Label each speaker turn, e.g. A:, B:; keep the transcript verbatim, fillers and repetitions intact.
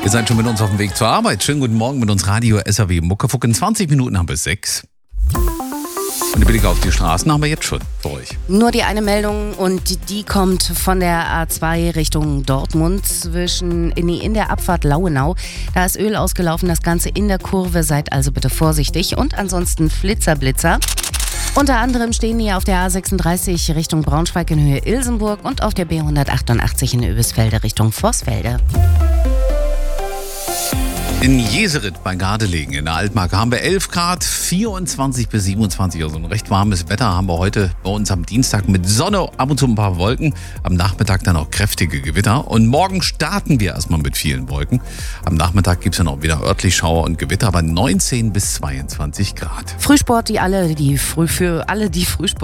A: Ihr seid schon mit uns auf dem Weg zur Arbeit. Schönen guten Morgen mit uns Radio S R W Muckefuck. In zwanzig Minuten haben wir sechs. Und die Blick auf die Straßen haben wir jetzt schon für euch.
B: Nur die eine Meldung und die kommt von der A zwei Richtung Dortmund zwischen nee, in der Abfahrt Lauenau. Da ist Öl ausgelaufen, das Ganze in der Kurve. Seid also bitte vorsichtig. Und ansonsten Flitzer, Blitzer. Unter anderem stehen hier auf der A sechsunddreißig Richtung Braunschweig in Höhe Ilsenburg und auf der B hundertachtundachtzig in Oebisfelde Richtung Vorsfelde.
A: In Jeserit bei Gardelegen in der Altmark haben wir elf Grad, vierundzwanzig bis siebenundzwanzig, also ein recht warmes Wetter haben wir heute bei uns am Dienstag mit Sonne, ab und zu ein paar Wolken, am Nachmittag dann auch kräftige Gewitter und morgen starten wir erstmal mit vielen Wolken. Am Nachmittag gibt es dann auch wieder örtlich Schauer und Gewitter, aber neunzehn bis zweiundzwanzig Grad.
B: Frühsport, die alle, die früh für alle, die Frühsport